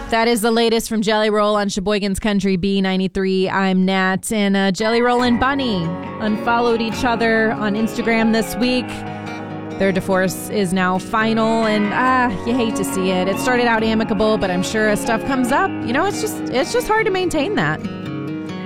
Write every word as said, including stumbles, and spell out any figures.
That is the latest from Jelly Roll on Sheboygan's Country B ninety-three. I'm Nat, and uh, Jelly Roll and Bunny unfollowed each other on Instagram this week. Their divorce is now final, and ah, you hate to see it. It started out amicable, but I'm sure as stuff comes up, you know, it's just it's just hard to maintain that.